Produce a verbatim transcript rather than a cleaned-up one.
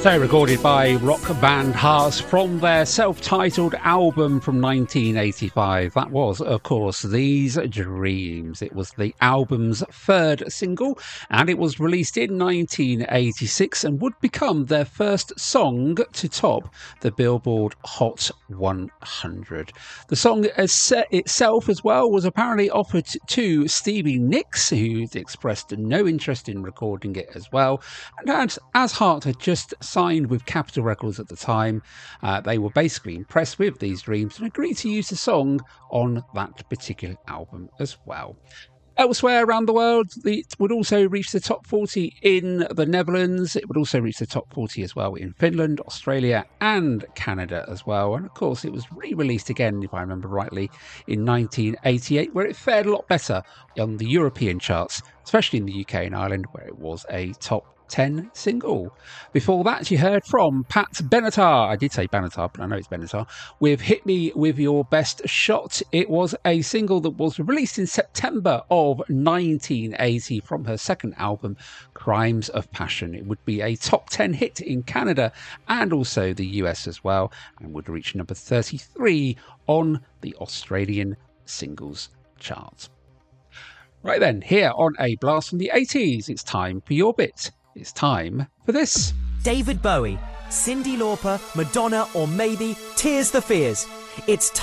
So recorded by rock band Hearts from their self-titled album from nineteen eighty-five. That was, of course, These Dreams. It was the album's third single, and it was released in nineteen eighty-six and would become their first song to top the Billboard Hot one hundred. The song itself as well was apparently offered to Stevie Nicks, who expressed no interest in recording it as well. And as, as Heart had just signed with Capitol Records at the time, uh, they were basically impressed with These Dreams and agreed to use the song on that particular album as well. Elsewhere around the world, it would also reach the top forty in the Netherlands. It would also reach the top forty as well in Finland, Australia and Canada as well. And of course, it was re-released again, if I remember rightly, in nineteen eighty-eight, where it fared a lot better on the European charts, especially in the U K and Ireland, where it was a top ten single. Before that, you heard from Pat Benatar. I did say Benatar, but I know it's Benatar. With Hit Me With Your Best Shot. It was a single that was released in September of nineteen eighty from her second album, Crimes of Passion. It would be a top ten hit in Canada and also the U S as well, and would reach number thirty-three on the Australian singles chart. Right then, here on A Blast from the eighties, it's time for your bit. It's time for this. David Bowie, Cyndi Lauper, Madonna, or maybe Tears for Fears. It's